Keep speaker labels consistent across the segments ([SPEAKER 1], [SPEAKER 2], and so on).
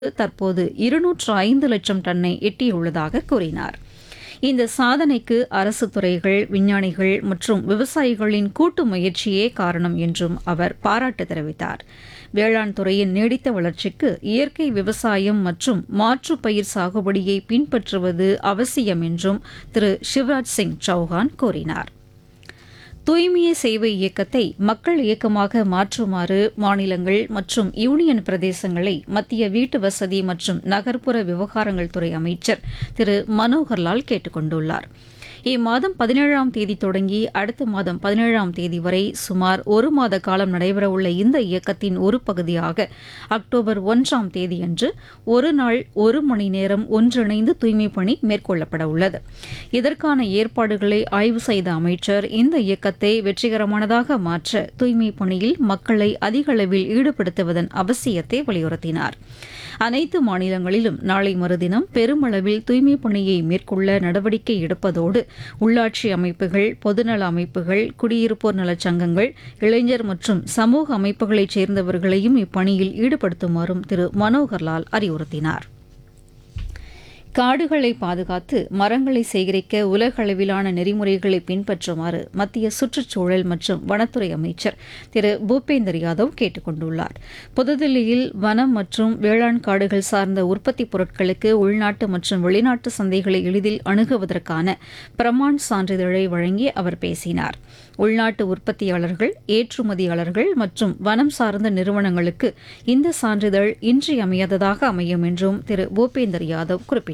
[SPEAKER 1] தற்போது 205 லட்சம் டன்னை எட்டியுள்ளதாக கூறினார். இந்த சாதனைக்கு அரசு துறைகள், விஞ்ஞானிகள் மற்றும் விவசாயிகளின் கூட்டு முயற்சியே காரணம் என்றும் அவர் பாராட்டு தெரிவித்தார். வேளாண் துறையின் நீடித்த வளர்ச்சிக்கு இயற்கை விவசாயம் மற்றும் மாற்று பயிர் சாகுபடியை பின்பற்றுவது அவசியம் என்றும் திரு சிவராஜ் சிங் சௌஹான் கூறினார். தூய்மையே சேவை இயக்கத்தை மக்கள் இயக்கமாக மாற்றுமாறு மாநிலங்கள் மற்றும் யூனியன் பிரதேசங்களை மத்திய வீட்டு வசதி மற்றும் நகர்ப்புற விவகாரங்கள் துறை அமைச்சர் திரு மனோகர்லால் கேட்டுக் கொண்டுள்ளார். இம்மாதம் 17ஆம் தேதி தொடங்கி அடுத்த மாதம் 17ஆம் தேதி வரை சுமார் ஒரு மாத காலம் நடைபெறவுள்ள இந்த இயக்கத்தின் ஒரு பகுதியாக அக்டோபர் 1ஆம் தேதியன்று ஒரு நாள் 1 மணி நேரம் ஒன்றிணைந்து தூய்மைப் பணி மேற்கொள்ளப்பட உள்ளது. இதற்கான ஏற்பாடுகளை ஆய்வு செய்த அமைச்சர் இந்த இயக்கத்தை வெற்றிகரமானதாக மாற்ற தூய்மைப் பணியில் மக்களை அதிக அளவில் ஈடுபடுத்துவதன் அவசியத்தை வலியுறுத்தினார். அனைத்து மாநிலங்களிலும் நாளை மறுதினம் பெருமளவில் தூய்மைப் பணியை மேற்கொள்ள நடவடிக்கை எடுப்பதோடு உள்ளாட்சி அமைப்புகள், பொதுநல அமைப்புகள், குடியிருப்போர் நலச் சங்கங்கள், இளைஞர் மற்றும் சமூக அமைப்புகளைச் சேர்ந்தவர்களையும் இப்பணியில் ஈடுபடுத்துமாறும் திரு மனோகர்லால் அறிவுறுத்தினார். காடுகளை பாதுகாத்து மரங்களை சேகரிக்க உலக அளவிலான நெறிமுறைகளை பின்பற்றுமாறு மத்திய சுற்றுச்சூழல் மற்றும் வனத்துறை அமைச்சர் திரு பூபேந்தர் யாதவ் கேட்டுக் கொண்டுள்ளார். புதுதில்லியில் வனம் மற்றும் வேளாண் காடுகள் சார்ந்த உற்பத்தி பொருட்களுக்கு உள்நாட்டு மற்றும் வெளிநாட்டு சந்தைகளை எளிதில் அணுகுவதற்கான பிரமாண் சான்றிதழை வழங்கி அவர் பேசினார். உள்நாட்டு உற்பத்தியாளர்கள், ஏற்றுமதியாளர்கள் மற்றும் வனம் சார்ந்த நிறுவனங்களுக்கு இந்த சான்றிதழ் இன்றியமையாததாக அமையும் என்றும் திரு பூபேந்தர் யாதவ் குறிப்பிட்டார்.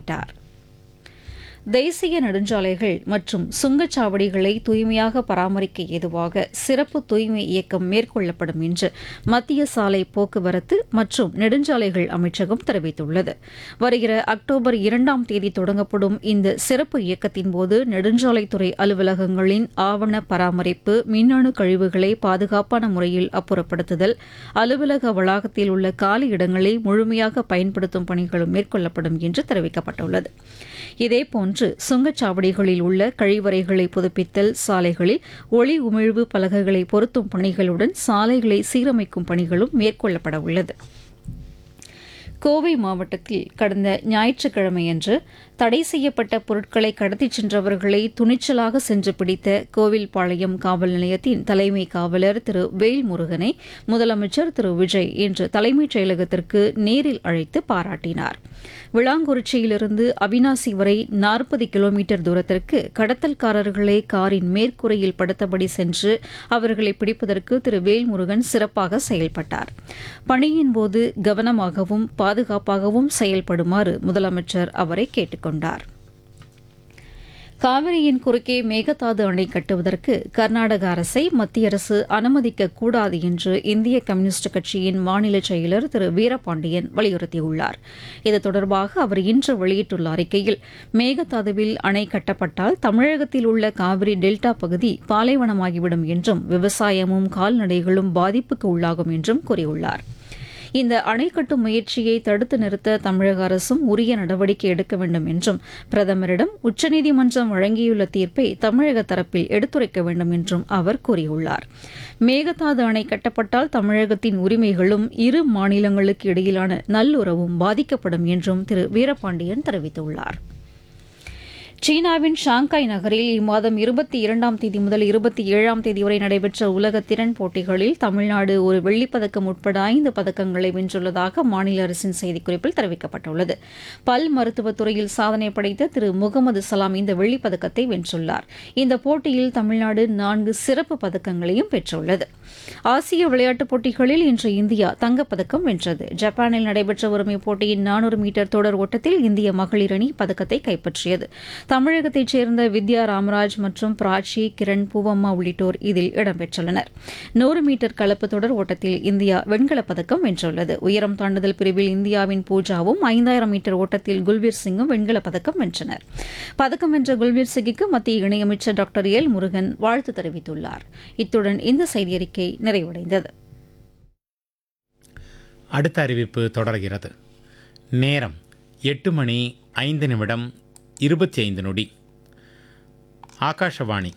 [SPEAKER 1] தேசிய நெடுஞ்சாலைகள் மற்றும் சுங்கச்சாவடிகளை தூய்மையாக பராமரிக்க ஏதுவாக சிறப்பு தூய்மை இயக்கம் மேற்கொள்ளப்படும் என்று மத்திய சாலை போக்குவரத்து மற்றும் நெடுஞ்சாலைகள் அமைச்சகம் தெரிவித்துள்ளது. வருகிற அக்டோபர் 2ஆம் தேதி தொடங்கப்படும் இந்த சிறப்பு இயக்கத்தின்போது நெடுஞ்சாலைத்துறை அலுவலகங்களின் ஆவண பராமரிப்பு, மின்னணு கழிவுகளை பாதுகாப்பான முறையில் அப்புறப்படுத்துதல், அலுவலக வளாகத்தில் உள்ள காலி இடங்களை முழுமையாக பயன்படுத்தும் பணிகளும் மேற்கொள்ளப்படும் என்று தெரிவிக்கப்பட்டுள்ளது. இதேபோன்று சுங்கச்சாவடிகளில் உள்ள கழிவறைகளை புதுப்பித்தல், சாலைகளில் ஒளி உமிழ்வு பலகைகளை பொருத்தும் பணிகளுடன் சாலைகளை சீரமைக்கும் பணிகளும் மேற்கொள்ளப்பட உள்ளது. கோவை மாவட்டத்தில் கடந்த ஞாயிற்றுக்கிழமையன்று தடை செய்யப்பட்ட பொருட்களை கடத்திச் சென்றவர்களை துணிச்சலாக சென்று பிடித்த கோவில்பாளையம் காவல் நிலையத்தின் தலைமை காவலர் திரு வேல்முருகனை முதலமைச்சர் திரு விஜய் இன்று தலைமைச் செயலகத்திற்கு நேரில் அழைத்து பாராட்டினார். விளாங்குறிச்சியிலிருந்து அவினாசி வரை 40 கிலோமீட்டர் தூரத்திற்கு கடத்தல்காரர்களை காரின் மேற்கூரையில் படுத்தபடி சென்று அவர்களை பிடிப்பதற்கு திரு வேல்முருகன் சிறப்பாக செயல்பட்டார். பணியின்போது கவனமாகவும் பாதுகாப்பாகவும் செயல்படுமாறு முதலமைச்சர் அவரை கேட்டுக் கொண்டார். காவிரியின் குறுக்கே மேகதாது அணை கட்டுவதற்கு கர்நாடக அரசை மத்திய அரசு அனுமதிக்கக்கூடாது என்று இந்திய கம்யூனிஸ்ட் கட்சியின் மாநில செயலர் திரு வீரபாண்டியன் வலியுறுத்தியுள்ளார். இது தொடர்பாக அவர் இன்று வெளியிட்டுள்ள அறிக்கையில், மேகதாதுவில் அணை கட்டப்பட்டால் தமிழகத்தில் உள்ள காவிரி டெல்டா பகுதி பாலைவனமாகிவிடும் என்றும் விவசாயமும் கால்நடைகளும் பாதிப்புக்கு உள்ளாகும் என்றும் கூறியுள்ளார். இந்த அணை கட்டும் முயற்சியை தடுத்து நிறுத்த தமிழக அரசும் உரிய நடவடிக்கை எடுக்க வேண்டும் என்றும் பிரதமரிடம் உச்சநீதிமன்றம் வழங்கியுள்ள தீர்ப்பை தமிழக தரப்பில் எடுத்துரைக்க வேண்டும் என்றும் அவர் கூறியுள்ளார். மேகதாது அணை கட்டப்பட்டால் தமிழகத்தின் உரிமைகளும் இரு மாநிலங்களுக்கு இடையிலான நல்லுறவும் பாதிக்கப்படும் என்றும் திரு வீரபாண்டியன் தெரிவித்துள்ளார். சீனாவின் ஷாங்காய் நகரில் இம்மாதம் 22ஆம் தேதி முதல் 27ஆம் தேதி வரை நடைபெற்ற உலக திறன் போட்டிகளில் தமிழ்நாடு ஒரு வெள்ளிப்பதக்கம் உட்பட 5 பதக்கங்களை வென்றுள்ளதாக மாநில அரசின் செய்திக்குறிப்பில் தெரிவிக்கப்பட்டுள்ளது. பல் மருத்துவத்துறையில் சாதனை படைத்த திரு முகமது சலாம் இந்த வெள்ளிப்பதக்கத்தை வென்றுள்ளார். இந்த போட்டியில் தமிழ்நாடு 4 சிறப்பு பதக்கங்களையும் பெற்றுள்ளது. ஆசிய விளையாட்டுப் போட்டிகளில் இன்று இந்தியா தங்கப்பதக்கம் வென்றது. ஜப்பானில் நடைபெற்று வரும் இப்போட்டியின் 400 மீட்டர் தொடர் ஓட்டத்தில் இந்திய மகளிர் அணி பதக்கத்தை கைப்பற்றியது. தமிழகத்தைச் சேர்ந்த வித்யா ராமராஜ் மற்றும் பிராச்சி, கிரண், பூவம்மா உள்ளிட்டோர் இதில் இடம்பெற்றுள்ளனர். 100 மீட்டர் கலப்பு தொடர் ஓட்டத்தில் இந்தியா வெண்கலப் பதக்கம் வென்றுள்ளது. உயரம் தாண்டுதல் பிரிவில் இந்தியாவின் பூஜாவும் 5000 மீட்டர் ஓட்டத்தில் குல்வீர் சிங்கும் வெண்கலப் பதக்கம் வென்றனர். பதக்கம் வென்ற குல்வீர் சிங்கிற்கு மத்திய இணையமைச்சர் டாக்டர் எல் முருகன் வாழ்த்து தெரிவித்துள்ளார். இத்துடன் இந்த செய்தியறிக்கை நிறைவடைந்தது.
[SPEAKER 2] அடுத்த அறிவிப்பு தொடர்கிறது. நேரம் 8:05:25. ஆகாஷவாணி.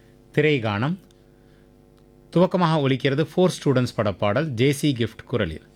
[SPEAKER 2] திரைகானம் துவக்கமாக ஒலிக்கிறது. 4 ஸ்டூடெண்ட்ஸ் படப்பாடல் ஜேசி கிஃப்ட் குரலில்.